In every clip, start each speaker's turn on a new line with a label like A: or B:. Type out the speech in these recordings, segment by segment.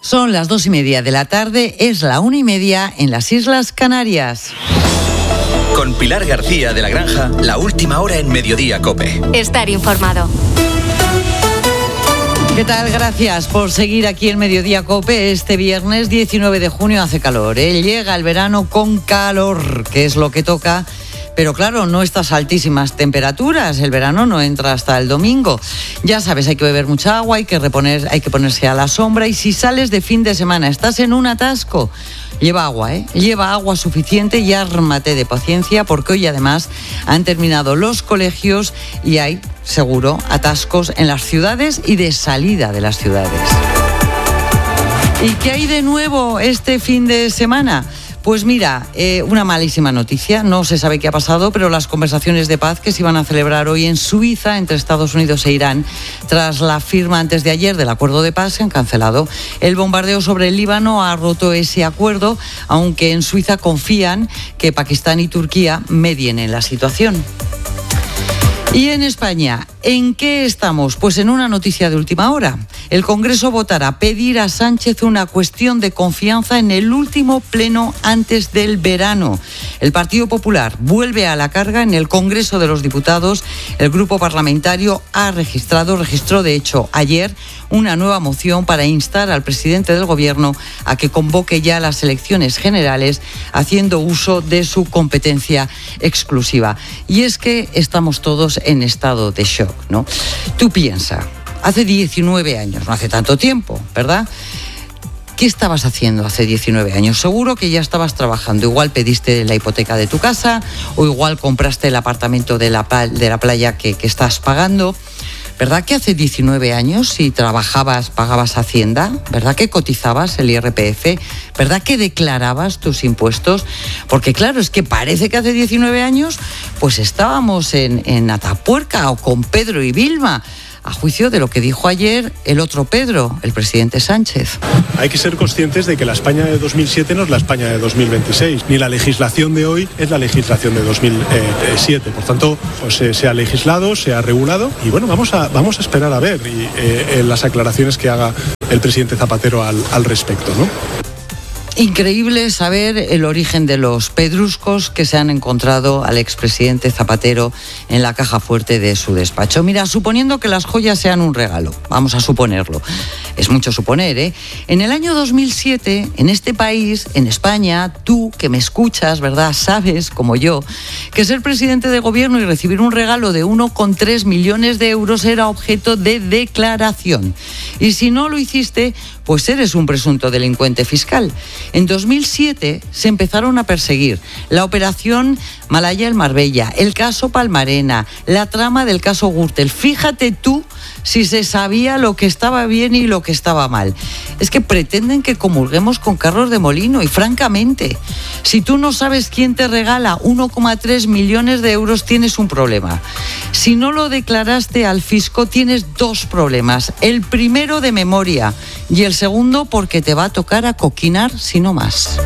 A: Son las 2:30 de la tarde, es la 1:30 en las Islas Canarias.
B: Con Pilar García de la Granja, la última hora en Mediodía COPE.
C: Estar informado.
A: ¿Qué tal? Gracias por seguir aquí en Mediodía COPE. Este viernes 19 de junio hace calor, ¿eh? Llega el verano con calor, que es lo que toca. Pero claro, no estas altísimas temperaturas. El verano no entra hasta el domingo. Ya sabes, hay que beber mucha agua, hay que ponerse a la sombra. Y si sales de fin de semana, estás en un atasco, lleva agua, ¿eh? Lleva agua suficiente y ármate de paciencia, porque hoy además han terminado los colegios y hay, seguro, atascos en las ciudades y de salida de las ciudades. ¿Y qué hay de nuevo este fin de semana? Pues mira, una malísima noticia, no se sabe qué ha pasado, pero las conversaciones de paz que se iban a celebrar hoy en Suiza entre Estados Unidos e Irán, tras la firma antes de ayer del acuerdo de paz, se han cancelado. El bombardeo sobre el Líbano ha roto ese acuerdo, aunque en Suiza confían que Pakistán y Turquía medien en la situación. Y en España, ¿en qué estamos? Pues en una noticia de última hora. El Congreso votará pedir a Sánchez una cuestión de confianza en el último pleno antes del verano. El Partido Popular vuelve a la carga en el Congreso de los Diputados. El grupo parlamentario registró de hecho ayer una nueva moción para instar al presidente del Gobierno a que convoque ya las elecciones generales haciendo uso de su competencia exclusiva. Y es que estamos todos en estado de shock, ¿no? Tú piensa, hace 19 años, no hace tanto tiempo, ¿verdad? ¿Qué estabas haciendo hace 19 años? Seguro que ya estabas trabajando. Igual pediste la hipoteca de tu casa o igual compraste el apartamento de la playa que estás pagando. ¿Verdad que hace 19 años si trabajabas, pagabas Hacienda? ¿Verdad que cotizabas el IRPF? ¿Verdad que declarabas tus impuestos? Porque claro, es que parece que hace 19 años pues estábamos en Atapuerca o con Pedro y Vilma, a juicio de lo que dijo ayer el otro Pedro, el presidente Sánchez.
D: Hay que ser conscientes de que la España de 2007 no es la España de 2026, ni la legislación de hoy es la legislación de 2007. Por tanto, pues, se ha legislado, se ha regulado y bueno, vamos a esperar a ver las aclaraciones que haga el presidente Zapatero al respecto, ¿no?
A: Increíble saber el origen de los pedruscos que se han encontrado al expresidente Zapatero en la caja fuerte de su despacho. Mira, suponiendo que las joyas sean un regalo, vamos a suponerlo, es mucho suponer, ¿eh? En el año 2007, en este país, en España, tú que me escuchas, ¿verdad?, sabes, como yo, que ser presidente de gobierno y recibir un regalo de 1,3 millones de euros era objeto de declaración. Y si no lo hiciste, pues eres un presunto delincuente fiscal. En 2007 se empezaron a perseguir la operación Malaya el Marbella, el caso Palmarena, la trama del caso Gürtel. Fíjate tú si se sabía lo que estaba bien y lo que estaba mal. Es que pretenden que comulguemos con carros de molino y francamente, si tú no sabes quién te regala 1,3 millones de euros, tienes un problema. Si no lo declaraste al fisco, tienes dos problemas. El primero de memoria y el segundo porque te va a tocar acoquinar si no más.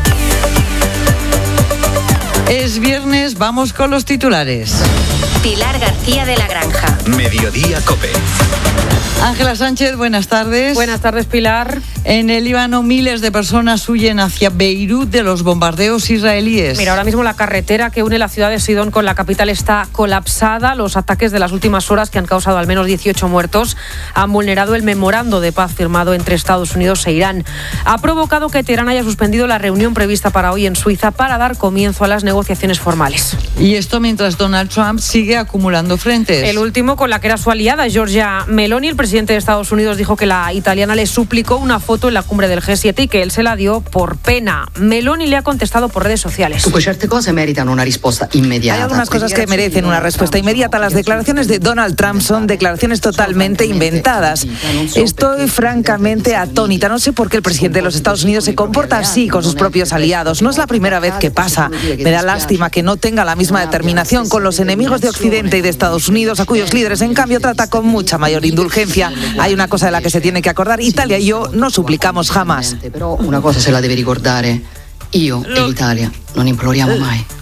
A: Es viernes, vamos con los titulares.
C: Pilar García de la Granja.
B: Mediodía COPE.
A: Ángela Sánchez, buenas tardes.
E: Buenas tardes, Pilar.
A: En el Líbano, miles de personas huyen hacia Beirut de los bombardeos israelíes.
E: Mira, ahora mismo la carretera que une la ciudad de Sidón con la capital está colapsada. Los ataques de las últimas horas, que han causado al menos 18 muertos, han vulnerado el memorando de paz firmado entre Estados Unidos e Irán. Ha provocado que Teherán haya suspendido la reunión prevista para hoy en Suiza para dar comienzo a las negociaciones formales.
A: Y esto mientras Donald Trump sigue acumulando frentes.
E: El último con la que era su aliada, Giorgia Meloni. El presidente de Estados Unidos dijo que la italiana le suplicó una foto en la cumbre del G7 y que él se la dio por pena. Meloni le ha contestado por redes sociales.
F: Hay algunas cosas que merecen una respuesta inmediata. Las declaraciones de Donald Trump son declaraciones totalmente inventadas. Estoy francamente atónita. No sé por qué el presidente de los Estados Unidos se comporta así con sus propios aliados. No es la primera vez que pasa. Me da lástima que no tenga la misma determinación con los enemigos de Occidente y de Estados Unidos, a cuyos líderes, en cambio, trata con mucha mayor indulgencia. Hay una cosa de la que se tiene que acordar. Italia y yo no suplicamos jamás.
G: Pero una cosa se la debe ricordare. Io e l'Italia non imploriamo mai.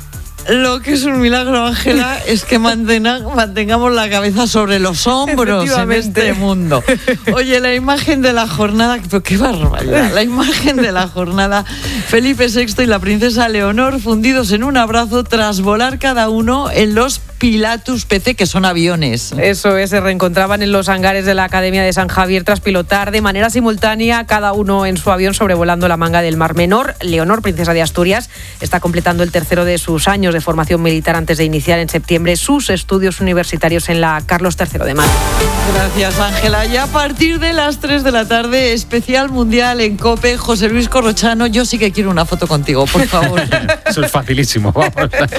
A: Lo que es un milagro, Ángela, es que mantengamos la cabeza sobre los hombros en este mundo. Oye, la imagen de la jornada, pero qué barbaridad, la imagen de la jornada, Felipe VI y la princesa Leonor fundidos en un abrazo tras volar cada uno en los Pilatus PC, que son aviones.
E: Eso es, se reencontraban en los hangares de la Academia de San Javier tras pilotar de manera simultánea, cada uno en su avión sobrevolando la manga del Mar Menor. Leonor, princesa de Asturias, está completando el tercero de sus años de formación militar antes de iniciar en septiembre sus estudios universitarios en la Carlos III de Madrid.
A: Gracias, Ángela. Y a partir de las 3 de la tarde, especial mundial en COPE. José Luis Corrochano, yo sí que quiero una foto contigo, por favor.
G: Eso es facilísimo, vamos.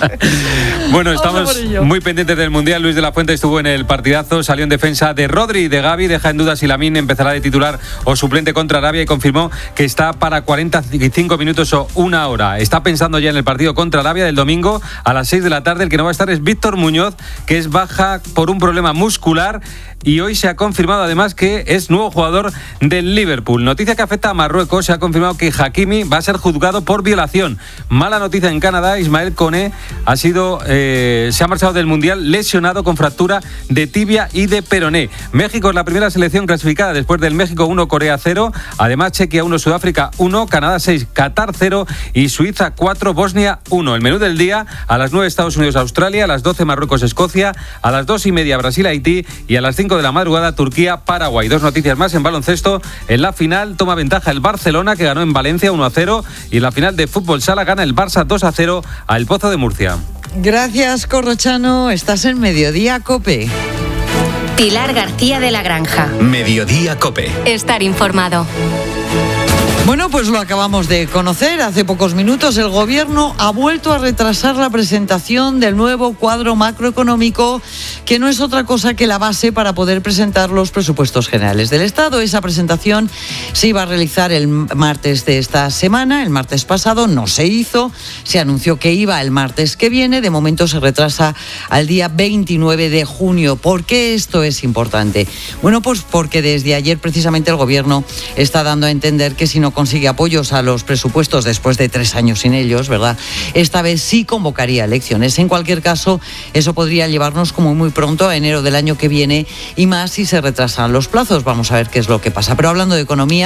G: Bueno, estamos muy pendientes del Mundial. Luis de la Fuente estuvo en el partidazo, salió en defensa de Rodri y de Gavi, deja en duda si Lamine empezará de titular o suplente contra Arabia y confirmó que está para 45 minutos o una hora. Está pensando ya en el partido contra Arabia del domingo a las 6 de la tarde. El que no va a estar es Víctor Muñoz, que es baja por un problema muscular, y hoy se ha confirmado además que es nuevo jugador del Liverpool. Noticia que afecta a Marruecos, se ha confirmado que Hakimi va a ser juzgado por violación. Mala noticia en Canadá, Ismael Koné se ha marchado del Mundial lesionado con fractura de tibia y de peroné. México es la primera selección clasificada después del México 1, Corea 0. Además, Chequia 1, Sudáfrica 1, Canadá 6, Qatar 0 y Suiza 4, Bosnia 1. El menú del día: a las 9 Estados Unidos, Australia, a las 12 Marruecos, Escocia, a las 2:30 Brasil, Haití y a las 5 de la madrugada Turquía, Paraguay. Dos noticias más en baloncesto. En la final toma ventaja el Barcelona, que ganó en Valencia 1-0, y en la final de fútbol sala gana el Barça 2-0 al Pozo de Murcia.
A: Gracias, Corrochano. Estás en Mediodía COPE.
C: Pilar García de la Granja.
B: Mediodía COPE.
C: Estar informado.
A: Bueno, pues lo acabamos de conocer hace pocos minutos. El Gobierno ha vuelto a retrasar la presentación del nuevo cuadro macroeconómico, que no es otra cosa que la base para poder presentar los presupuestos generales del Estado. Esa presentación se iba a realizar el martes de esta semana. El martes pasado no se hizo. Se anunció que iba el martes que viene. De momento se retrasa al día 29 de junio. ¿Por qué esto es importante? Bueno, pues porque desde ayer precisamente el Gobierno está dando a entender que si no consigue apoyos a los presupuestos después de 3 años sin ellos, ¿verdad?, esta vez sí convocaría elecciones. En cualquier caso, eso podría llevarnos como muy pronto a enero del año que viene, y más si se retrasan los plazos. Vamos a ver qué es lo que pasa. Pero hablando de economía,